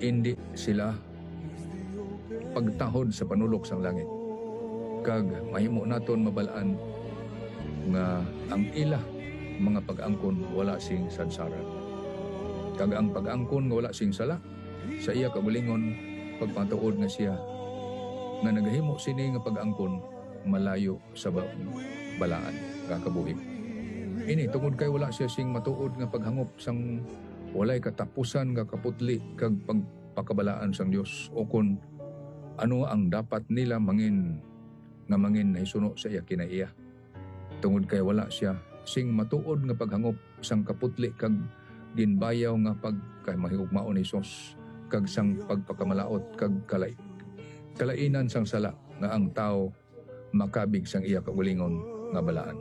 Hindi sila pagtahod sa panulok sang langit. Kag mahimo naton mabalaan nga ang ila mga pag-angkon wala sing sadsaran. Kag ang pag-angkon nga wala sing sala sa iya kabulingon pagpatuod nga siya nga nagahimo sini nga pag-angkon malayo sa balaan kakabuhi. Ini tungod kay wala siya sing matuod nga paghangop sang walay katapusan nga kaputli kag pagpakabalaan sang Dios o kun ano ang dapat nila mangin naisuno sa iya kinaiya. Tungod kay wala siya sing matuod nga paghangop sang kaputli kag ginbayaw nga pagkamahigugmaon ni Hesus kag sang pagpakamalaot kag kalainan sang sala nga ang tao makabig sang iya kaugalingon nga balaan.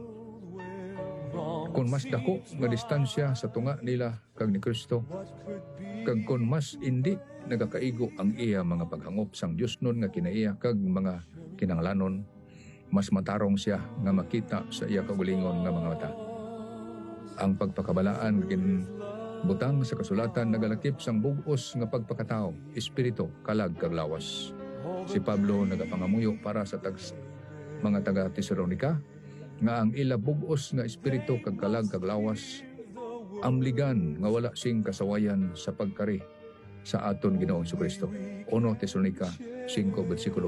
Kung mas dako nga distansya sa tunga nila kag ni Kristo kag kung mas indi nagakaigo ang iya mga paghangop sang Dios nun nga kinaiya kag mga kinahanglanon, mas matarong siya nga makita sa iya kaugalingon nga mga mata. Ang pagpakabalaan butang sa kasulatan nagalakip sang bug-os nga pagpakatao, espiritu, kalag kag lawas. Si Pablo nagapangamuyo para sa mga taga Tesalonica nga ang ila bug-os nga espiritu kag kalag kag lawas amligan nga wala sing kasawayan sa pagkari sa aton Ginoong Jesucristo. 1 Tesalonica 5 versikulo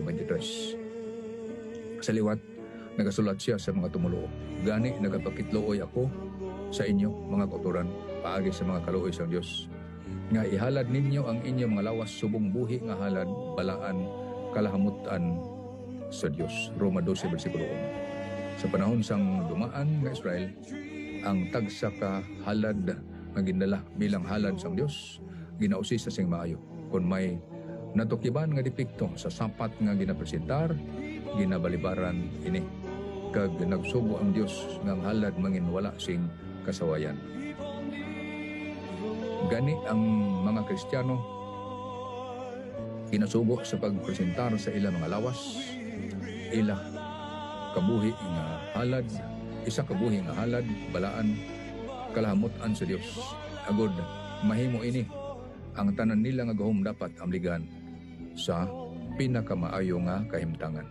23. Sa liwat nagasulat siya sa mga tumulo, gani nagapakitluoy ako sa inyo mga kauturan paagi sa mga kaluoy sa Dios nga ihalad ninyo ang inyong mga lawas subong buhi nga halad balaan kalahamutan sa Dios. Roma 12 versikulo 1. Sa panahon sang dumaan nga Israel, ang tagsa ka halad nga gindala bilang halad sang Dios ginausi sa sing maayo. Kung may natukiban nga depekto sa sapat nga ginapresentar, ginabalibaran ini kag nagsugo ang Dios nga halad mangin wala sing kasawayan. Gani ang mga Kristiyano ginasugo sa pagpresentar sa ila mga lawas, ila kabuhi nga halad, isa kabuhi nga halad, balaan, kalahamutan sa Dios. Agod mahimo ini ang tanan nila nga gahom dapat amligan sa pinakamaayo nga kahimtangan.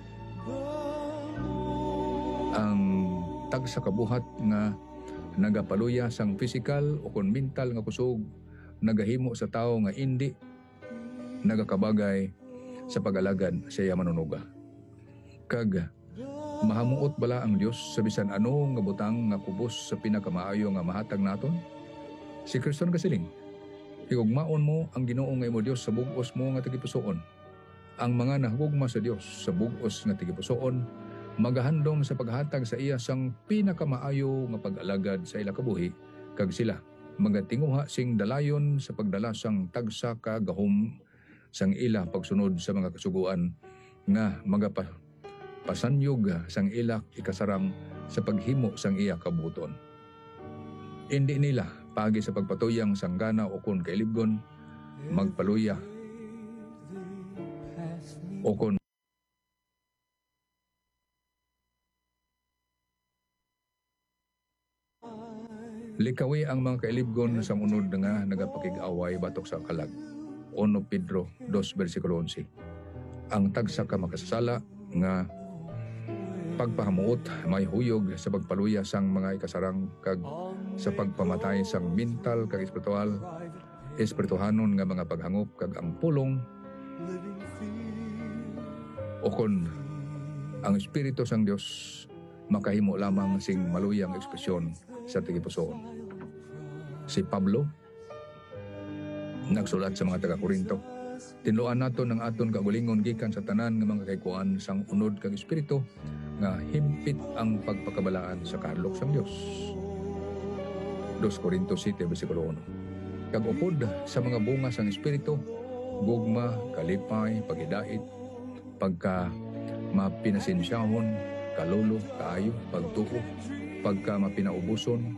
Ang tagsa kabuhat nga nagapaluya sang physical o kon mental nga kusog nagahimo sa tao nga indi nagakabagay sa pag-alagad sa iya manunuga. Kag mahamuot bala ang Dios sa bisan ano nga butang nga kubos sa pinakamaayo nga mahatag naton? Si Kristo kasiling, higugmaon mo ang Ginoo nga imo Dios sa bug-os mo nga tigipusoon. Ang mga nahugugma sa Dios sa bug-os nga tigipusoon magahandom sa paghatag sa iya sang pinakamaayo nga pag-alagad sa ila kabuhi kag sila magatinguha sing dalayon sa pagdala sang tagsa ka gahom sang ila pagsunod sa mga kasuguan nga pasanyog sang ila ikasarang sa paghimo sang iya kabuton. Hindi nila pagi sa pagpatuyang sanggana o kun kailibgon magpaluya o kun likawi ang mga kailibgon sa unod nga nagapakig-away batok sa kalag. 1 Pedro 2 versikulo 11. Ang tagsa ka makasasala nga pagpahamuot may huyog sa pagpaluya sang mga ikasarang kag sa pagpamatay sang mental kag espirituhanon nga mga paghangop kag ang pulong o kon ang espiritu sang Dios makahimo lamang sing maluyang ekspresyon sa tigipusoon. Si Pablo nagsulat sa mga taga-Korinto, tinluan naton ang aton kagulingon gikan sa tanan nga mga kaikuan sang unod kag espiritu nga himpit ang pagpakabalaan sa kahadlok sang Dios. 2 Corinto 7 versikulo 1. Kag upod sa mga bunga sang espiritu, gugma, kalipay, paghidait, pagka mapinasensyahon, kalulo, kaayo, pagtuo, pagka mapinaubuson,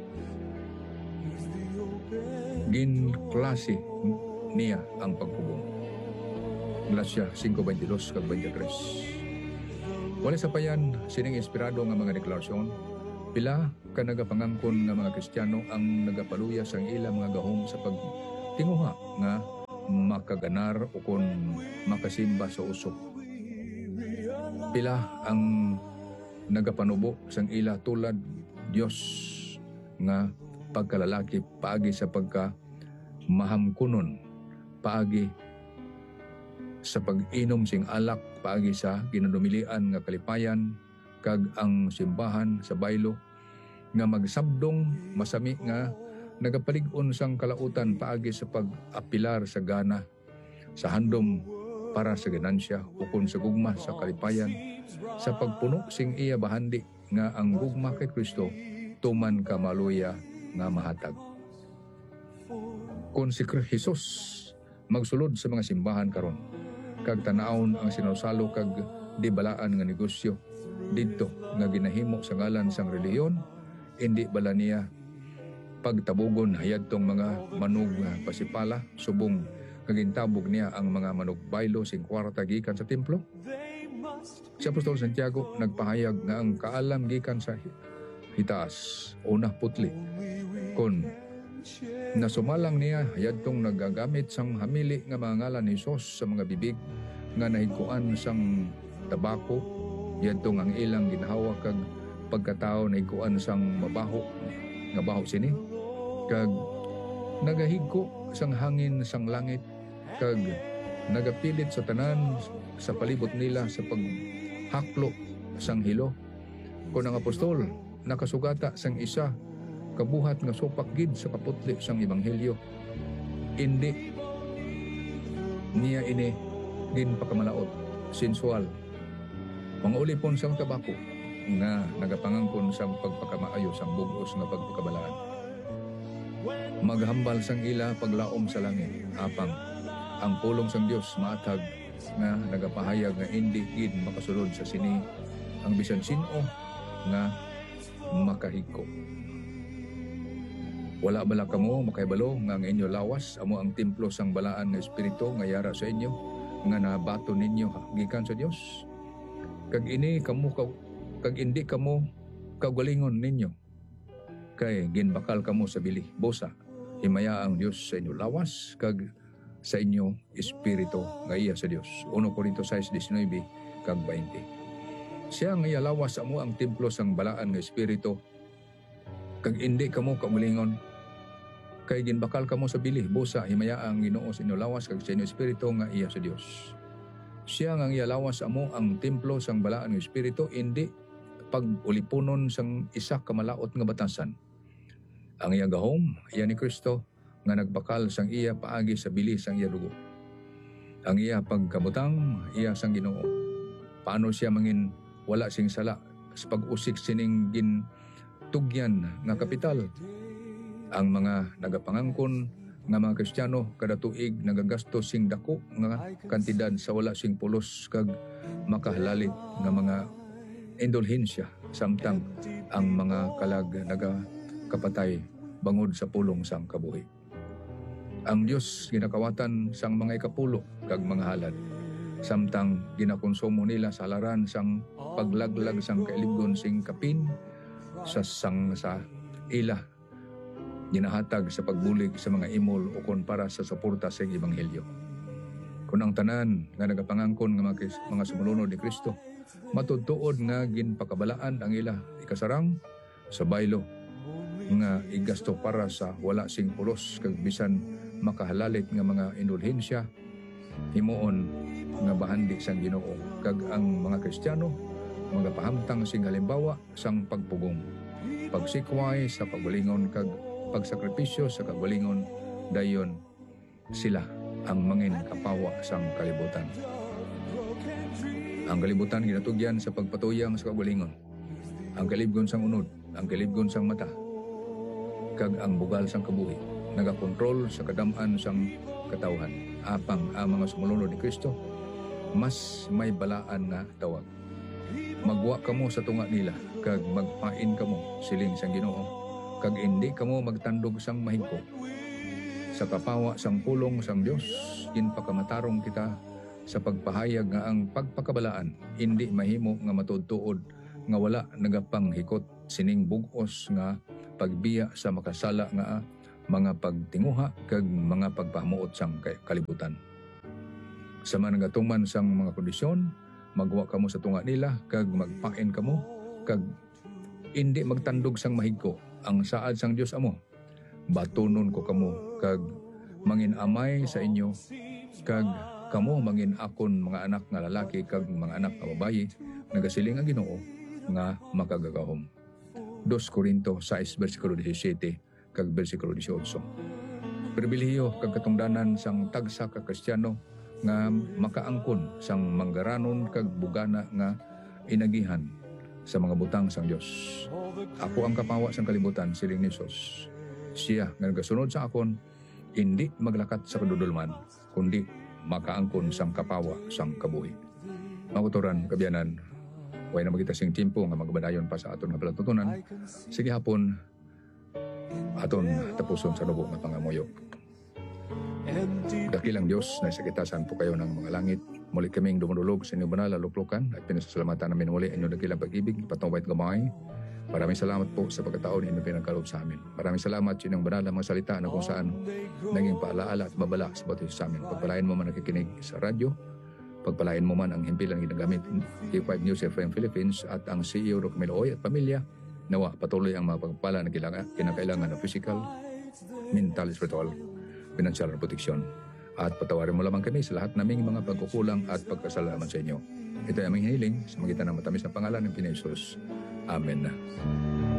ginklase niya ang pagpugong. Galatia 5:22 kag 23. Wala sa payan sining inspirado nga mga deklarasyon, pila ka nagapangangkon nga mga Kristiyano ang nagapaluya sang ilang mga gahom sa pagtinguha nga makaganar o kung makasimba sa usok. Pila ang nagapanubo sang ila tulad Dios nga pagkalalaki paagi sa pagka mahamkunon, paagi sa pag-inom sing alak, paagi sa ginadumilian nga kalipayan, kag ang simbahan sa baylo nga magsabdong masami nga nagapalig-on sang kalautan paagi sa pag-apilar sa gana, sa handom para sa ganansya ukon sa gugma sa kalipayan, sa pagpuno sing iya bahandi nga ang gugma kay Kristo tuman ka maluya nga mahatag. Kung si Jesus magsulod sa mga simbahan karon, kag tanawon ang sinusalo kag di balaan nga negosyo didto nga ginahimo sa ngalan sang reliyon, hindi bala niya pagtabugon hayadtong mga manug nga pasipala subong kagintabog niya ang mga manugbaylo sing kwarta gikan sa templo? Si Apostol Santiago nagpahayag nga ang kaalam gikan sa hitaas una putli, kon nasumalang niya hayadtong nagagamit sang hamili nga mga ngalan ni Jesus sa mga bibig nga nahiguan sang tabako, yadtong ang ilang ginahawa kag pagkatao nahiguan sang mabaho nga baho sini, kag nagahigko sang hangin sang langit, kag nagapilit sa tanan sa palibot nila sa paghaklo sang hilo. Kung ang apostol nakasugata sang isa kabuhat nga supak gid sa kaputli sang ebanghelyo, hindi niya ini gin pakamalaot, sensual, pangulipon sang tabako nga nagapangangkon sang pagpakamaayo sang bugos nga pagpakabalaan. Maghambal sang ila paglaom sa langit, apang ang pulong sang Dios maatag nga nagapahayag nga hindi gid makasulod sa sini ang bisan sino nga makahigko. Wala bala kamo makaibalo nga ang inyo lawas amo ang templo sang balaan nga espiritu nga yara sa inyo nga nabato ninyo gikan sa Dios, kag ini kamo kag hindi kamo kagalingon ninyo, kay ginbakal kamo sa bili bosa. Himaya ang Dios sa inyo lawas kag sa inyo espiritu nga iya sa Dios. 1 Corinto 6:19 kag 20. Siya nga iya lawas amo ang templo sang balaan nga espiritu, kag hindi kamo kagalingon, kay ginbakal kamo sa bili bosa. Himaya ang Ginoo sa inyo lawas kag sa inyo espiritu nga iya sa Dios. Siya nga iya lawas amo ang templo sang balaan nga espiritu, hindi pag-ulipunon sang isa ka malaot nga batasan. Ang iya gahom iya ni Kristo nga nagbakal sang iya paagi sa bili sang iya dugo. Ang iya pagkabutang iya sang Ginoo. Paano siya mangin wala sing sala sa pag-usik sining gintugyan nga kapital? Ang mga nagapangangkon nga mga Kristiyano kada tuig nagagastos sing dako nga kantidad sa wala sing pulos kag makahalalit nga mga indulhensya, samtang ang mga kalag nagakapatay bangod sa pulong sang kabuhi. Ang Dios ginakawatan sang mga ikapulo kag mga halad, samtang ginakonsumo nila sa halaran sang paglaglag sang kailibgon sing kapin sa ila ginahatag sa pagbulig sa mga imol o kon para sa suporta sa ebanghelyo. Kung ang tanan nga nagapangangkon nga mga sumulunod ni Kristo matudtuod nga ginpakabalaan ang ila ikasarang sa baylo nga igasto para sa wala sing pulos kag bisan makahalalit nga mga indulhensya, himuon nga bahandi sang Ginoo, kag ang mga Kristiyano magapahamtang sing halimbawa sang pagpugong, pagsikway sa pagwalingon kag pagsakripisyo sa kagalingon, dayon sila ang mangin kapawa sang kalibutan. Ang kalibutan ginatugyan sa pagpatuyang sa kagalingon, ang kalibgon sang unod, ang kalibgon sang mata, kag ang bugal sang kabuhi nagakontrol sa kadam-an sang katawhan. Apang ang mga sumulunod ni Kristo mas may balaan nga tawag. Magwa kamo sa tunga nila kag magpain kamo siling sang Ginoo, kag hindi kamo magtandog sang mahigko. Sa kapawa sang pulong sang Dios ginpakamatarong kita sa pagpahayag nga ang pagpakabalaan hindi mahimo nga matudtuod nga wala nagapanghikot sining bug-os nga pagbiya sa makasala nga mga pagtinguha kag mga pagpahamuot sang kalibutan. Sa mga nagatuman sang mga kondisyon, magwa kamo sa tunga nila kag magpain kamo kag hindi magtandog sang mahigko ang saad sang Dios amo. Batunon ko kamo kag mangin amay sa inyo kag kamo mangin akon mga anak nga lalaki kag mga anak nga babayi nagasiling ang Ginoo nga makagagahom. 2 Corinto 6 versikulo 17 kag versikulo 18. Pribilehiyo kag katungdanan sang tagsa ka Kristiyano nga makaangkon sang manggaranon kag bugana nga inagihan sa mga butang sang Dios. Ako ang kapawa sang kalibutan, siling ni Jesus. Siya nga nagasunod sa akon, hindi maglakat sa kadudulman, kundi makaangkon sang kapawa sang kabuhi. Maguturan, kabiyanan, way na magita sing timpo nga magbadayon pa sa aton nga palatutunan. Sige hapon, aton tapuson sa lubo nga pangamuyok. Dakilang Diyos na sakitasan po kayo ng mga langit. Muli kaming dumudulog sa inyong banal luklukan at pinasasalamatan namin muli inyong dakilang pag-ibig, patnubay at gamay. Maraming salamat po sa pagkataon inyong pinagkaloob sa amin. Maraming salamat sa inyong banal na mga salita na kung saan naging paalaala at babala sa bawat isa sa amin. Pagpalain mo man nakikinig sa radyo, pagpalain mo man ang himpilang ginagamit K5 News FM Philippines at ang CEO Roque Meloy at pamilya. Nawa patuloy ang mga pagpala na kinakailangan ng physical, mental, spiritual, financial na proteksyon. At patawarin mo lamang kami sa lahat naming mga pagkukulang at pagkasalaman sa inyo. Ito ay aming hiniling sa magitan ng matamis na pangalan ng Pinoy Jesus. Amen.